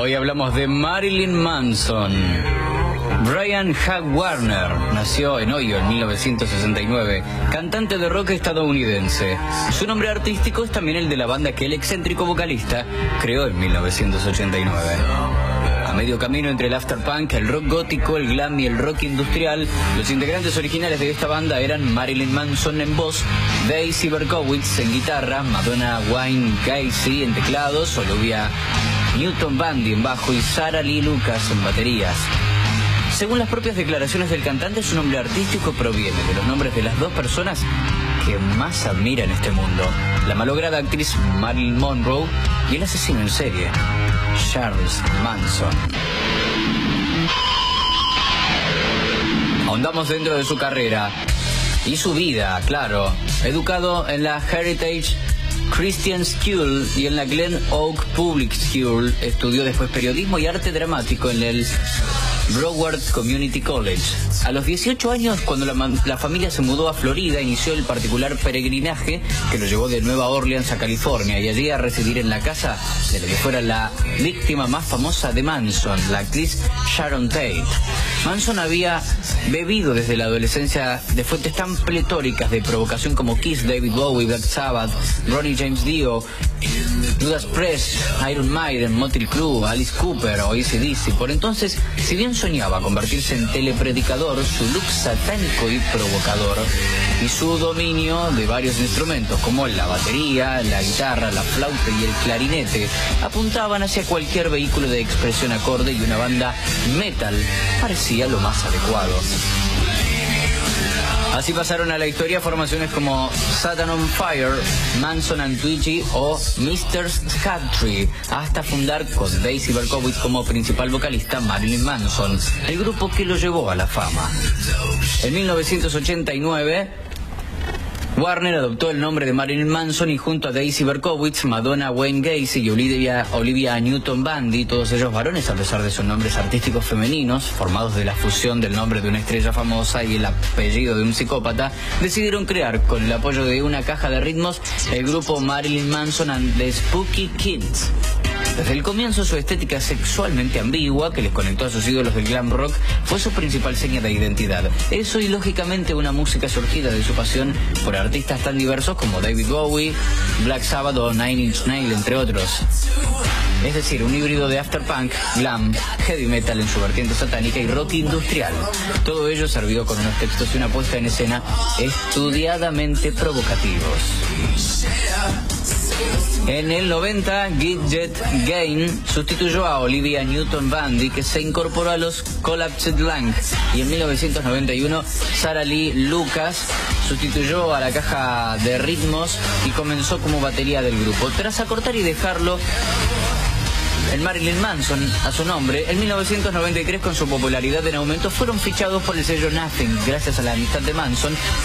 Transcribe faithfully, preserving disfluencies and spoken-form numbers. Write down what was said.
Hoy hablamos de Marilyn Manson. Brian Hugh Warner nació en Ohio en mil novecientos sesenta y nueve, cantante de rock estadounidense. Su nombre artístico es también el de la banda que el excéntrico vocalista creó en mil novecientos ochenta y nueve. A medio camino entre el afterpunk, el rock gótico, el glam y el rock industrial, los integrantes originales de esta banda eran Marilyn Manson en voz, Daisy Berkowitz en guitarra, Madonna Wayne Gacy en teclados, Olivia Newton-Bundy en bajo y Sarah Lee Lucas en baterías. Según las propias declaraciones del cantante, su nombre artístico proviene de los nombres de las dos personas que más admira en este mundo: la malograda actriz Marilyn Monroe y el asesino en serie Charles Manson. Ahondamos dentro de su carrera y su vida, claro. Educado en la Heritage Christian School y en la Glen Oak Public School, estudió después periodismo y arte dramático en el Broward Community College. A los dieciocho años, cuando la, la familia se mudó a Florida, inició el particular peregrinaje que lo llevó de Nueva Orleans a California y allí a residir en la casa de la que fuera la víctima más famosa de Manson, la actriz Sharon Tate. Manson había bebido desde la adolescencia de fuentes tan pletóricas de provocación como Kiss, David Bowie, Black Sabbath, Ronnie James Dio, Judas Priest, Iron Maiden, Motley Crue, Alice Cooper o A C D C. Por entonces, si bien soñaba convertirse en telepredicador, su look satánico y provocador y su dominio de varios instrumentos como la batería, la guitarra, la flauta y el clarinete apuntaban hacia cualquier vehículo de expresión acorde, y una banda metal parecía lo más adecuado. Así pasaron a la historia formaciones como Satan on Fire, Manson and Twitchy o mister Scattree, hasta fundar con Daisy Berkowitz como principal vocalista Marilyn Manson, el grupo que lo llevó a la fama. En mil novecientos ochenta y nueve, Warner adoptó el nombre de Marilyn Manson y junto a Daisy Berkowitz, Madonna Wayne Gacy y Olivia, Olivia Newton-Bundy, todos ellos varones a pesar de sus nombres artísticos femeninos, formados de la fusión del nombre de una estrella famosa y el apellido de un psicópata, decidieron crear, con el apoyo de una caja de ritmos, el grupo Marilyn Manson and the Spooky Kids. Desde el comienzo, su estética sexualmente ambigua, que les conectó a sus ídolos del glam rock, fue su principal seña de identidad. Eso y, lógicamente, una música surgida de su pasión por artistas tan diversos como David Bowie, Black Sabbath o Nine Inch Nails, entre otros. Es decir, un híbrido de afterpunk, glam, heavy metal en su vertiente satánica y rock industrial. Todo ello servido con unos textos y una puesta en escena estudiadamente provocativos. En el noventa, Gidget Gain sustituyó a Olivia Newton-Bundy, que se incorporó a los Collapsed Lang, y en mil novecientos noventa y uno, Sarah Lee Lucas sustituyó a la caja de ritmos y comenzó como batería del grupo. Tras acortar y dejarlo el Marilyn Manson a su nombre, en mil novecientos noventa y tres, con su popularidad en aumento, fueron fichados por el sello Nothing. Gracias a la amistad de Manson,